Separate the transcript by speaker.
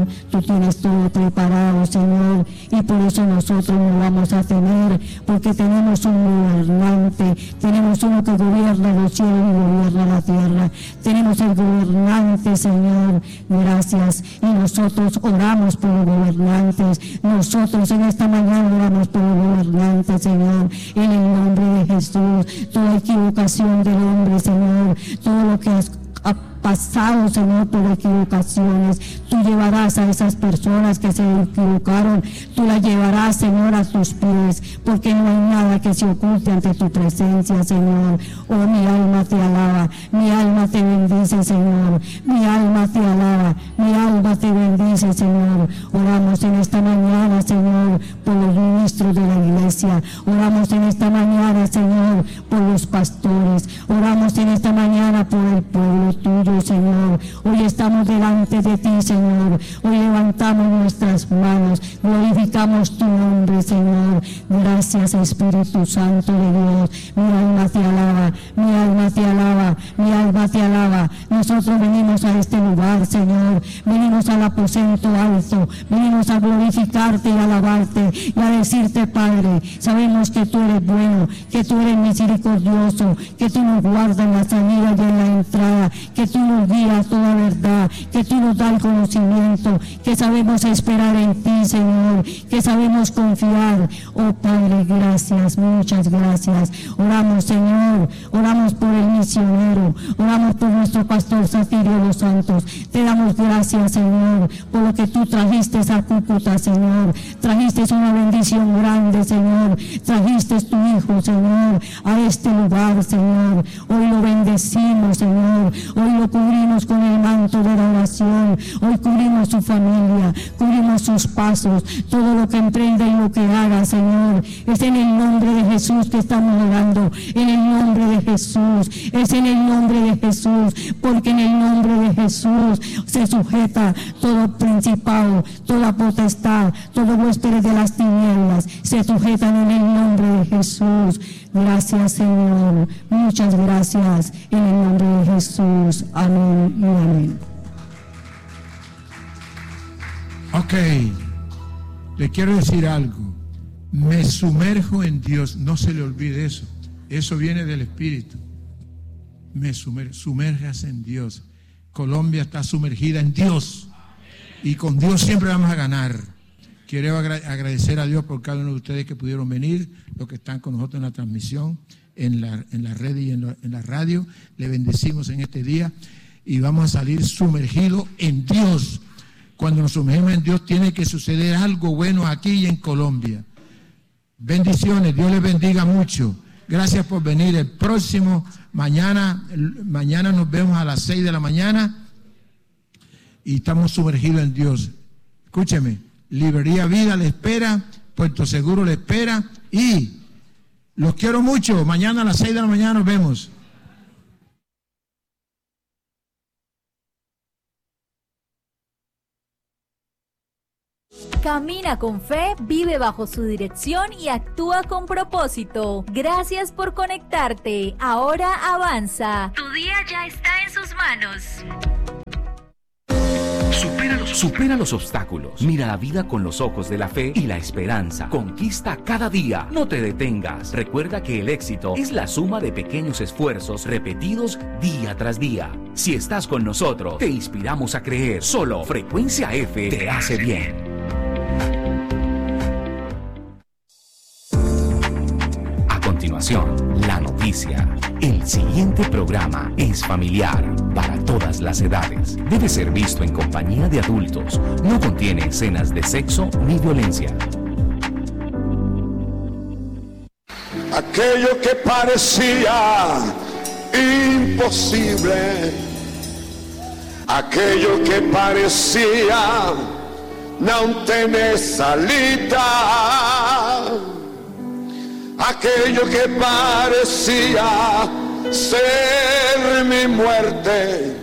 Speaker 1: Tú tienes todo preparado, Señor, y por eso nosotros no vamos a temer, porque tenemos un gobernante, tenemos uno que gobierna los cielos y gobierna la tierra, tenemos el gobernante, Señor, gracias, y nosotros oramos por los gobernantes, nosotros en esta mañana oramos por los gobernantes, Señor, en el nombre de Jesús. Toda equivocación del hombre, Señor, todo lo que ha pasado, Señor, por equivocaciones, tú llevarás a esas personas que se equivocaron, tú las llevarás, Señor, a tus pies, porque no hay nada que se oculte ante tu presencia, Señor. Oh, mi alma te alaba, mi alma te bendice, Señor, mi alma te alaba, mi alma te bendice, Señor. Oramos en esta mañana, Señor, por los ministros de la iglesia, oramos en esta mañana, Señor, por los pastores, oramos en esta mañana por el pueblo tuyo, Señor. Hoy estamos delante de ti, Señor. Hoy levantamos nuestras manos, glorificamos tu nombre, Señor. Gracias, Espíritu Santo de Dios. Mi alma te alaba, mi alma te alaba, mi alma te alaba. Nosotros venimos a este lugar, Señor. Venimos al aposento alto, venimos a glorificarte y alabarte y a decirte, Padre, sabemos que tú eres bueno, que tú eres misericordioso, que tú nos guardas en la salida y en la entrada, que tú nos guías toda verdad, que tú nos das el conocimiento, que sabemos esperar en ti, Señor, que sabemos confiar. Oh Padre, gracias, muchas gracias. Oramos, Señor, oramos por el misionero, oramos por nuestro pastor Satirio Los Santos. Te damos gracias, Señor, por lo que tú trajiste a Cúcuta, Señor. Trajiste una bendición grande, Señor. Trajiste tu Hijo, Señor, a este lugar, Señor. Hoy lo bendecimos, Señor. Hoy lo cubrimos con el manto de la oración. Hoy cubrimos su familia, cubrimos sus pasos, todo lo que emprenda y lo que haga, Señor. Es en el nombre de Jesús que estamos orando, en el nombre de Jesús, es en el nombre de Jesús, porque en el nombre de Jesús se sujeta todo principado, toda potestad, todo huésped de las tinieblas, se sujetan en el nombre de Jesús. Gracias, Señor, muchas gracias, en el nombre de Jesús. Amén y amén.
Speaker 2: Ok, le quiero decir algo. Me sumerjo en Dios, no se le olvide eso. Eso viene del Espíritu. Sumérjase en Dios. Colombia está sumergida en Dios. Y con Dios siempre vamos a ganar. Quiero agradecer a Dios por cada uno de ustedes que pudieron venir, los que están con nosotros en la transmisión, en la red y en la radio. Le bendecimos en este día y vamos a salir sumergidos en Dios. Cuando nos sumergimos en Dios tiene que suceder algo bueno aquí y en Colombia. Bendiciones, Dios les bendiga mucho. Gracias por venir. El próximo mañana nos vemos a las 6 de la mañana y estamos sumergidos en Dios. Escúcheme, Librería Vida le espera, Puerto Seguro le espera y los quiero mucho. Mañana a las 6 de la mañana nos vemos.
Speaker 3: Camina con fe, vive bajo su dirección y actúa con propósito. Gracias por conectarte. Ahora avanza. Tu día ya está en sus manos.
Speaker 4: Supera los obstáculos. Mira la vida con los ojos de la fe y la esperanza. Conquista cada día. No te detengas. Recuerda que el éxito es la suma de pequeños esfuerzos repetidos día tras día. Si estás con nosotros, te inspiramos a creer. Solo Frecuencia F te hace bien. A continuación, la noticia. El siguiente programa es familiar para todas las edades. Debe ser visto en compañía de adultos. No contiene escenas de sexo ni violencia.
Speaker 5: Aquello que parecía imposible, aquello que parecía no tener salida, aquello que parecía ser mi muerte,